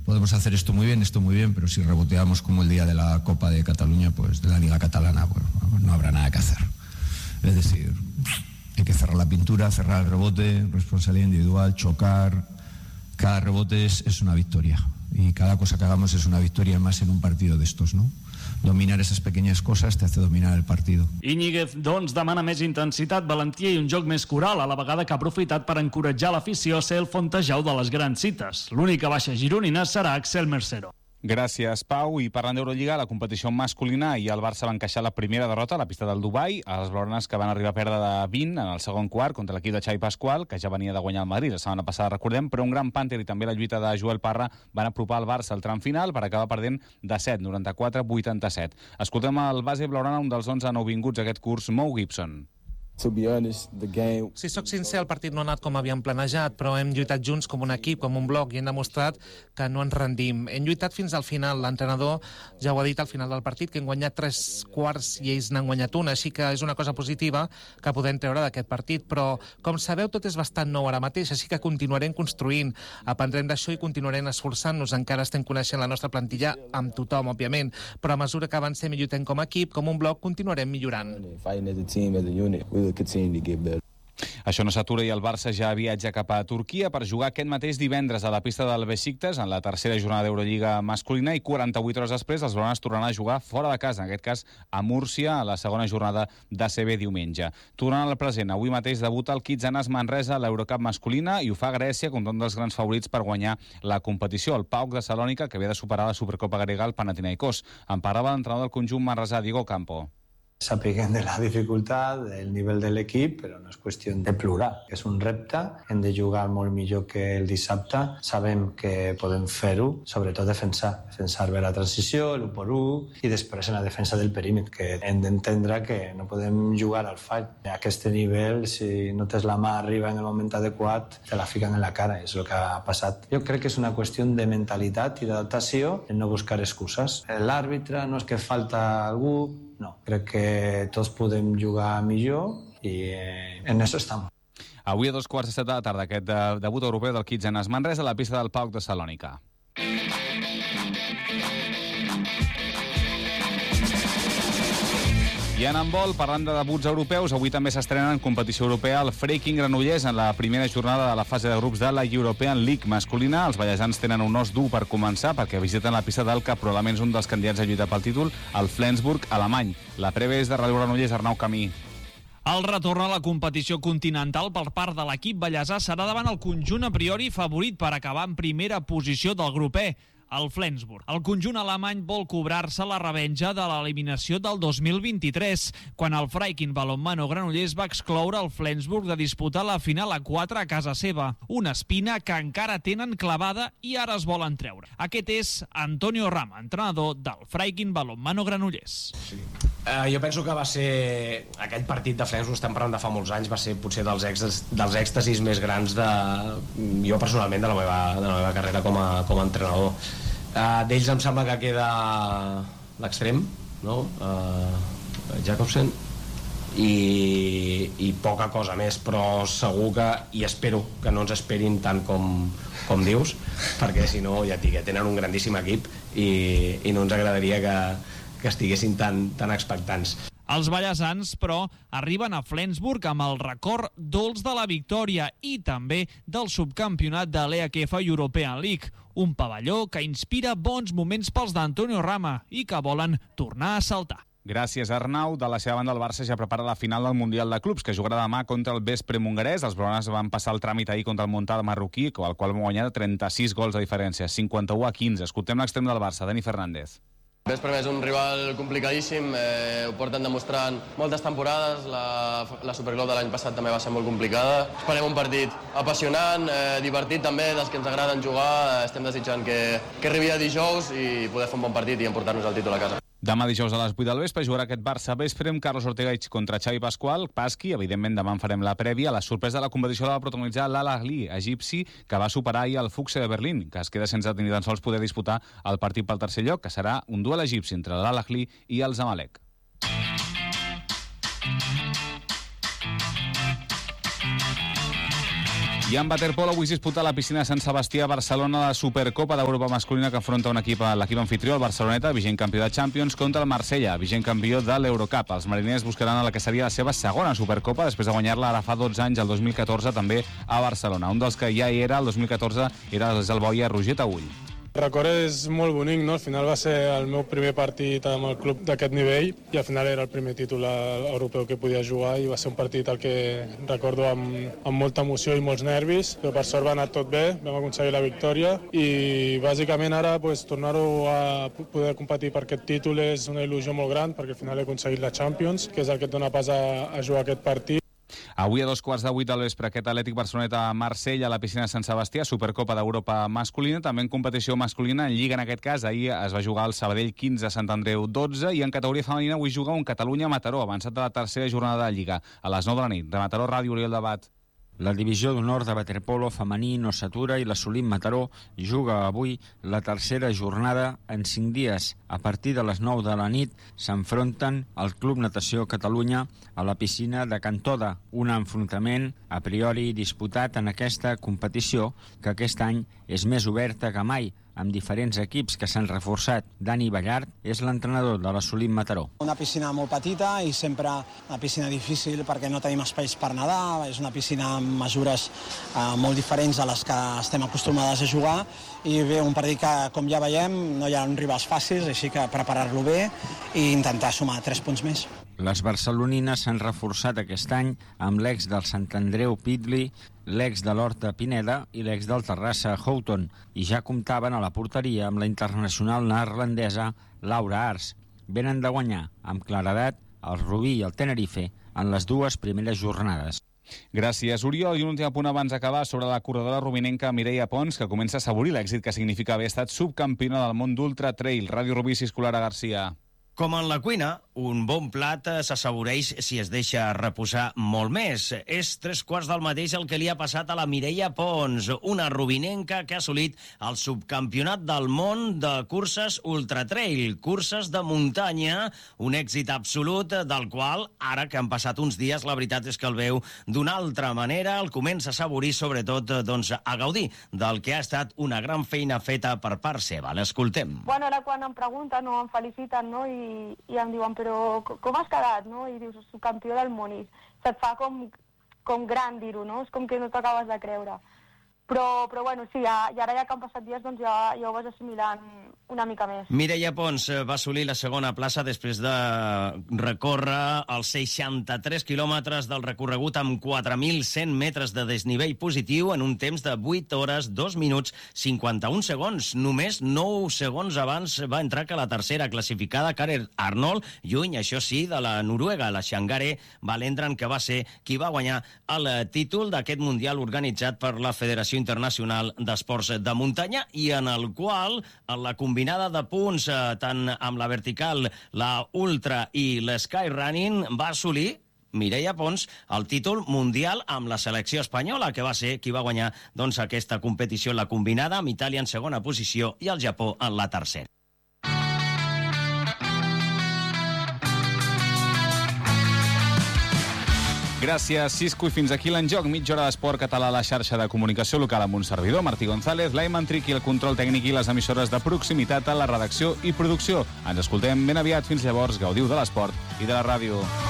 podemos hacer esto muy bien, pero si reboteamos como el día de la Copa de Cataluña, pues de la Liga Catalana, pues no habrá nada que hacer. Es decir, hay que cerrar la pintura, cerrar el rebote, responsabilidad individual, chocar. Cada rebote es una victoria y cada cosa que hagamos es una victoria más en un partido de estos, ¿no? Dominar esas pequeñas cosas te hace dominar el partido. Íñiguez, doncs, demana més intensitat, valentia i un joc més coral, a la vegada que ha aprofitat per encoratjar l'afició a ser el fontejau de les grans cites. L'única baixa gironina serà Axel Mercero. Gràcies, Pau. I parlant d'Eurolliga, la competició masculina, i el Barça va encaixar la primera derrota a la pista del Dubai, a les blaugranes que van arribar a perdre de 20 en el segon quart contra l'equip de Xavi Pasqual, que ja venia de guanyar el Madrid la setmana passada, recordem, però un gran pànter i també la lluita de Joel Parra van apropar el Barça al tram final per acabar perdent de 7, 94-87. Escoltem el base blaugrana, un dels 11 nouvinguts aquest curs, Mo Gibson. Si sóc sincer, el partit no ha anat com havíem planejat, però hem lluitat junts com un equip, com un bloc, i hem demostrat que no ens rendim. Hem lluitat fins al final. L'entrenador ja ho ha dit al final del partit, que hem guanyat 3 quarts i ells n'han guanyat una, així que és una cosa positiva que podem treure d'aquest partit, però com sabeu tot és bastant nou ara mateix, així que continuarem construint, aprendrem d'això i continuarem esforçant-nos. Encara estem coneixent la nostra plantilla amb tothom, òbviament, però a mesura que avancem i lluitem com a equip, com un bloc, continuarem millorant. Això no s'atura i el Barça ja viatja cap a Turquia per jugar aquest mateix divendres a la pista del Besiktas en la tercera jornada d'Eurolliga masculina, i 48 hores després els blaugranes tornaran a jugar fora de casa, en aquest cas a Múrcia, a la segona jornada d'ACB diumenge. Tornant al present, avui mateix debuta el Kitsanas Manresa a l'Eurocup masculina i ho fa Grècia contra un dels grans favorits per guanyar la competició, el PAOK de Salònica, que havia de superar la Supercopa grega al Panathinaikos. En parlava l'entrenador del conjunt manresà, Diego Campo. Sapiguem de la dificultat, del nivell de l'equip, però no és qüestió de plorar. És un repte, hem de jugar molt millor que el dissabte, sabem que podem fer-ho, sobretot defensar bé la transició, l'1 per 1, i després en la defensa del perímetre, que hem d'entendre que no podem jugar al fall. A aquest nivell, si no tens la mà arriba en el moment adequat, te la fiquen en la cara, és el que ha passat. Jo crec que és una qüestió de mentalitat i d'adaptació, en no buscar excuses. L'àrbitre no és que falta algú, no, crec que tots podem jugar millor i en això estem. Avui a 2:15 de la tarda aquest debut europeu del Kitsanas Manresa a la pista del PAOK de Salònica. I en handbol, parlant de debuts europeus, avui també s'estrena en competició europea el Freiking Granollers en la primera jornada de la fase de grups de la European League masculina. Els ballesans tenen un os dur per començar perquè visiten la pista del que probablement és un dels candidats a lluitar pel títol, el Flensburg alemany. La prèvia és de Ràdio Granollers, Arnau Camí. El retorn a la competició continental per part de l'equip ballesà serà davant el conjunt a priori favorit per acabar en primera posició del grup E, el Flensburg. El conjunt alemany vol cobrar-se la revenja de l'eliminació del 2023, quan el Freiking Balonmano Granollers va excloure el Flensburg de disputar la final a 4 a casa seva. Una espina que encara tenen clavada i ara es volen treure. Aquest és Antonio Rama, entrenador del Freiking Balonmano Granollers. Sí. Jo penso que va ser aquell partit de Flensburg, estem parlant de fa molts anys, va ser potser dels èxtasis més grans jo personalment de la meva carrera com a entrenador. D'ells em sembla que queda l'extrem, no? Jacobsen, i poca cosa més, però segur que, i espero que no ens esperin tant com dius, perquè si no, ja et dic, tenen un grandíssim equip i no ens agradaria que estiguessin tan expectants. Els ballesans, però, arriben a Flensburg amb el record dolç de la victòria i també del subcampionat de l'EHF European League, un pavelló que inspira bons moments pels d'Antonio Rama i que volen tornar a saltar. Gràcies, Arnau. De la seva banda, el Barça ja prepara la final del Mundial de Clubs, que jugarà demà contra el Vespre hongarès. Els blaugranes van passar el tràmit ahir contra el Montà marroquí, al qual van guanyar 36 gols de diferència, 51-15. Escoltem l'extrem del Barça, Dani Fernández. Vespre és un rival complicadíssim, ho porten demostrant moltes temporades, la Superglobe de l'any passat també va ser molt complicada. Esperem un partit apassionant, divertit també, dels que ens agraden jugar, estem desitjant que arribi a dijous i poder fer un bon partit i emportar-nos el títol a casa. Demà dijous a les 8 del vespre jugarà aquest Barça Vespre amb Carlos Ortega contra Xavi Pasqual, Pasqui. Evidentment demà en farem la prèvia. La sorpresa de la competició la va protagonitzar l'Al Ahly egipci, que va superar ahir el Fuchs de Berlín, que es queda sense ni tan sols poder disputar el partit pel tercer lloc, que serà un duel egipci entre l'Al Ahly i el Zamalek. I en waterpolo avui es disputa a la piscina de Sant Sebastià a Barcelona la Supercopa d'Europa masculina que afronta l'equip anfitrió, el Barceloneta, vigent campió de Champions, contra el Marsella, vigent campió de l'Eurocup. Els mariners buscaran la que seria la seva segona Supercopa després de guanyar-la ara fa 12 anys, el 2014, també a Barcelona. Un dels que ja hi era el 2014 era el boia Roger Taüll. El record és molt bonic, no? Al final va ser el meu primer partit amb el club d'aquest nivell i al final era el primer títol europeu que podia jugar i va ser un partit el que recordo amb molta emoció i molts nervis, però per sort va anar tot bé, vam aconseguir la victòria i bàsicament ara tornar-ho a poder competir per aquest títol és una il·lusió molt gran perquè al final he aconseguit la Champions, que és el que et dona pas a jugar aquest partit. Avui a 7:15 del vespre aquest Atlètic Barceloneta a Marsella a la piscina de Sant Sebastià, Supercopa d'Europa masculina, també en competició masculina en Lliga en aquest cas. Ahir es va jugar el Sabadell 15, Sant Andreu 12 i en categoria femenina avui juga un Catalunya-Mataró, avançat de la tercera jornada de Lliga a les 9 de la nit. De Mataró Ràdio, Oriol Debat. La divisió d'honor de waterpolo femení no s'atura i l'Assolim Mataró juga avui la tercera jornada en 5 dies. A partir de les 9 de la nit s'enfronten al Club Natació Catalunya a la piscina de Can Toda, un enfrontament a priori disputat en aquesta competició que aquest any és més oberta que mai, amb diferents equips que s'han reforçat. Dani Ballart és l'entrenador de l'Assolim Mataró. Una piscina molt petita i sempre una piscina difícil perquè no tenim espais per nedar, és una piscina amb mesures molt diferents a les que estem acostumades a jugar i bé, un partit que, com ja veiem, no hi ha rivals fàcils, així que preparar-lo bé i intentar sumar 3 punts més. Les barcelonines s'han reforçat aquest any amb l'ex del Sant Andreu Pidley, l'ex de l'Horta Pineda i l'ex del Terrassa Houghton, i ja comptaven a la porteria amb la internacional neerlandesa Laura Ars. Venen de guanyar amb claredat el Rubí i el Tenerife en les 2 primeres jornades. Gràcies, Oriol. I un últim punt abans d'acabar sobre la corredora rubinenca Mireia Pons, que comença a assaborir l'èxit que significa haver estat subcampiona del món d'Ultra Trail. Ràdio Rubí, Escolara Garcia. Com en la cuina, un bon plat s'assaboreix si es deixa reposar molt més. És 3/4 del mateix el que li ha passat a la Mireia Pons, una rubinenca que ha assolit el subcampionat del món de curses ultratrail, curses de muntanya, un èxit absolut del qual, ara que han passat uns dies, la veritat és que el veu d'una altra manera, el comença a assaborir, sobretot a gaudir del que ha estat una gran feina feta per part seva. L'escoltem. Bueno, ara quan em pregunten o em feliciten, no?, i em diuen, però com has quedat, no? I dius, subcampió del món, i se't fa com gran dir-ho, no? És com que no t'acabes de creure. Però bueno, sí, i ara ja que han passat dies, doncs ja ho vas assimilant una mica més. Mireia Pons va assolir la segona plaça després de recórrer els 63 quilòmetres del recorregut amb 4.100 metres de desnivell positiu en un temps de 8 hores, 2 minuts, 51 segons. Només 9 segons abans va entrar que la tercera classificada, Karen Arnold, lluny, això sí, de la Noruega, la Shangare Valendran, que va ser qui va guanyar el títol d'aquest mundial organitzat per la Federació Internacional d'Esports de Muntanya i en el qual la combinada de punts tant amb la vertical, la ultra i l'skyrunning va assolir Mireia Pons el títol mundial amb la selecció espanyola, que va ser qui va guanyar aquesta competició en la combinada, amb Itàlia en segona posició i el Japó en la tercera. Gràcies, Cisco, i fins aquí l'enjoc. Mitja hora d'esport català a la xarxa de comunicació local amb un servidor, Martí González, l'Aiman Triqui, el control tècnic i les emissores de proximitat a la redacció i producció. Ens escoltem ben aviat. Fins llavors, gaudiu de l'esport i de la ràdio.